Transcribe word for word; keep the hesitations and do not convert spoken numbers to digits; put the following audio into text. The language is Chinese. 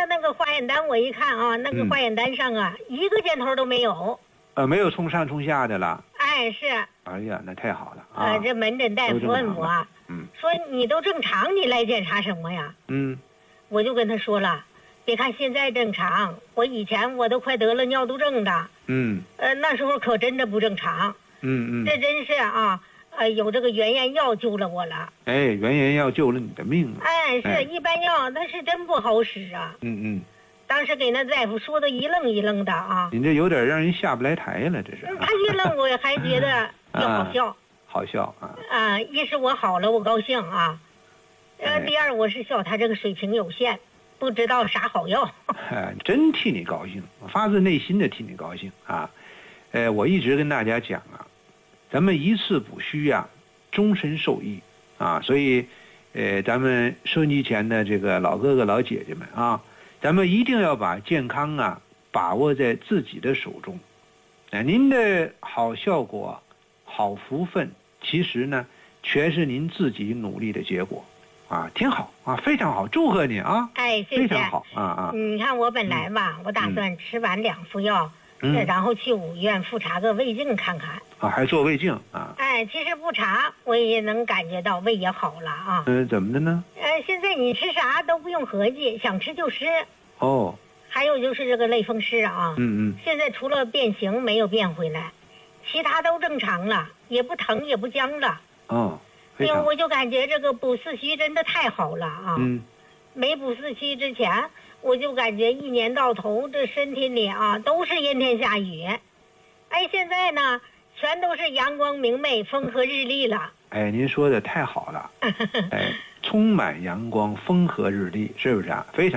了那个化验单，我一看啊，那个化验单上啊，嗯、一个箭头都没有。 呃，没有冲上冲下的了。 哎，是。 哎呀，那太好了啊！ 呃，这门诊大夫问我， 嗯， 说你都正常，你来检查什么呀？ 嗯， 我就跟他说了，别看现在正常，我以前我都快得了尿毒症的。 嗯。 呃，那时候可真的不正常。 嗯嗯。 这真是啊。呃，有这个原研药救了我了。 哎，原研药救了你的命啊！ 哎，是、哎、一般药，那是真不好使啊。 嗯嗯。 当时给那大夫说的一愣一愣的啊。 你这有点让人下不来台了，这是。 他一愣，我还觉得又好笑。啊、 好笑啊！ 啊，一是我好了，我高兴啊。呃，第二我是笑他这个水平有限，不知道啥好药。 哎，真替你高兴，发自内心的替你高兴啊！呃，我一直跟大家讲啊。咱们一次补虚啊，终身受益啊！所以，呃，咱们收音机前的这个老哥哥、老姐姐们啊，咱们一定要把健康啊把握在自己的手中。啊，您的好效果、好福分，其实呢，全是您自己努力的结果啊，挺好啊，非常好，祝贺你啊！ 哎，谢谢， 非常好啊啊！ 你看我本来吧，嗯、我打算吃完两副药。 嗯、 然后去五院复查个胃镜看看啊，还做胃镜啊？ 哎，其实不查我也能感觉到胃也好了啊。 嗯、呃，怎么的呢？ 呃，现在你吃啥都不用合计，想吃就吃。 哦。 还有就是这个类风湿啊， 嗯嗯， 现在除了变形没有变回来，其他都正常了，也不疼也不僵了。 哦。 哎呦，我就感觉这个补四虚真的太好了啊。 嗯。 没补四虚之前。我就感觉一年到头这身体里啊都是阴天下雨，哎，现在呢全都是阳光明媚、风和日丽了。 哎，您说的太好了，哎，充满阳光、风和日丽，是不是啊？非常。